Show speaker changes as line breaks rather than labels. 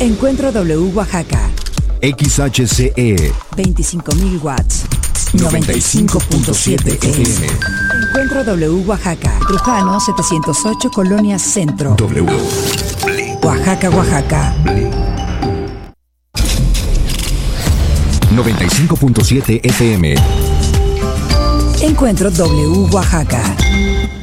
Encuentro W Oaxaca.
XHCE
25.000 watts.
95.7 FM.
Encuentro W Oaxaca. Trujano 708, Colonia Centro.
W.
Oaxaca, Oaxaca.
95.7 FM.
Encuentro W Oaxaca.